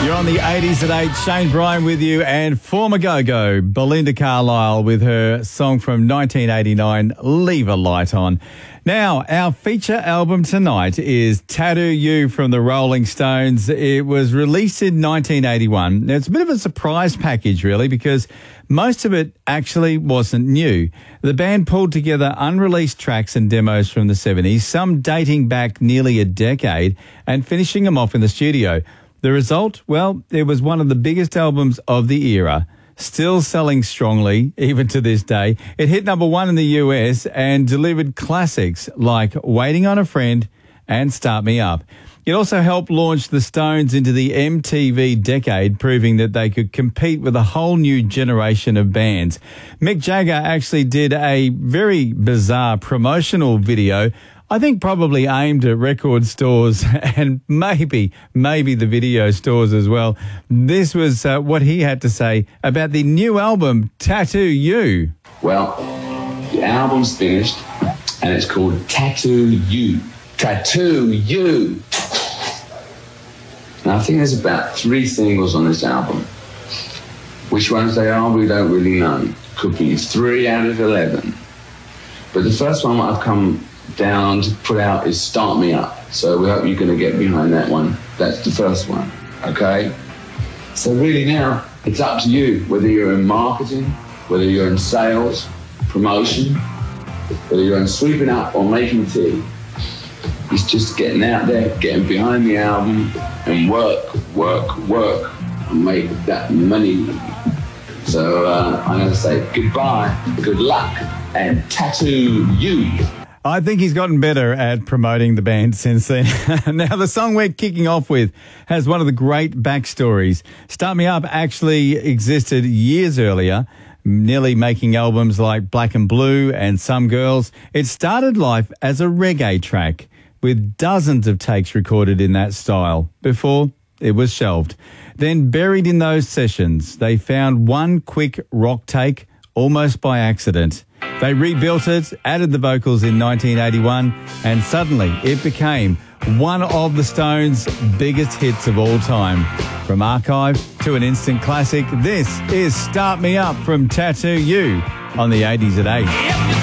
You're on the 80s at 8. Shane Bryan with you, and former Go-Go Belinda Carlisle with her song from 1989, Leave a Light On. Now, our feature album tonight is Tattoo You from the Rolling Stones. It was released in 1981. Now, it's a bit of a surprise package, really, because most of it actually wasn't new. The band pulled together unreleased tracks and demos from the 70s, some dating back nearly a decade, and finishing them off in the studio. The result? Well, it was one of the biggest albums of the era, still selling strongly even to this day. It hit number one in the US and delivered classics like Waiting on a Friend and Start Me Up. It also helped launch the Stones into the MTV decade, proving that they could compete with a whole new generation of bands. Mick Jagger actually did a very bizarre promotional video, I think probably aimed at record stores and maybe the video stores as well. This was what he had to say about the new album, Tattoo You. Well, the album's finished and it's called Tattoo You. Tattoo You. Now, I think there's about 3 singles on this album. Which ones they are, we don't really know. Could be 3 out of 11. But the first one I've come down to put out is Start Me Up. So we hope you're going to get behind that one. That's the first one, okay? So really now, it's up to you, whether you're in marketing, whether you're in sales, promotion, whether you're in sweeping up or making tea. It's just getting out there, getting behind the album, and work, and make that money. So I'm going to say goodbye, good luck, and Tattoo You. I think he's gotten better at promoting the band since then. Now, the song we're kicking off with has one of the great backstories. Start Me Up actually existed years earlier, nearly making albums like Black and Blue and Some Girls. It started life as a reggae track with dozens of takes recorded in that style before it was shelved. Then, buried in those sessions, they found one quick rock take almost by accident. They rebuilt it, added the vocals in 1981, and suddenly it became one of the Stones' biggest hits of all time. From archive to an instant classic, this is Start Me Up from Tattoo You on the 80s at 8.